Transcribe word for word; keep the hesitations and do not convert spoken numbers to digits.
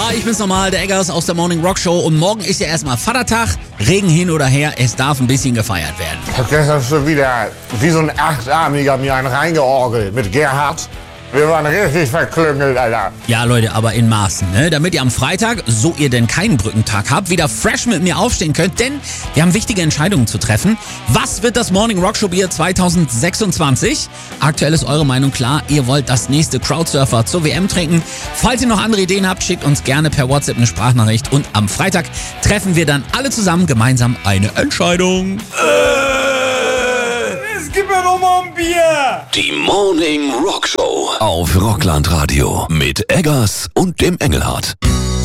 Ja, ich bin's nochmal, der Eggers aus der Morning Rock Show. Und morgen ist ja erstmal Vatertag. Regen hin oder her, es darf ein bisschen gefeiert werden. Das ist schon wieder wie so ein Achtarmiger mir einen reingeorgelt mit Gerhard. Wir waren richtig verklüngelt, Alter. Ja, Leute, aber in Maßen, ne? Damit ihr am Freitag, so ihr denn keinen Brückentag habt, wieder fresh mit mir aufstehen könnt, denn wir haben wichtige Entscheidungen zu treffen. Was wird das Morning Rock Show Bier zwanzig sechsundzwanzig? Aktuell ist eure Meinung klar, ihr wollt das nächste Crowdsurfer zur W M trinken. Falls ihr noch andere Ideen habt, schickt uns gerne per WhatsApp eine Sprachnachricht und am Freitag treffen wir dann alle zusammen gemeinsam eine Entscheidung. Gib mir doch mal ein Bier! Die Morning Rock Show auf Rockland Radio mit Eggers und dem Engelhardt.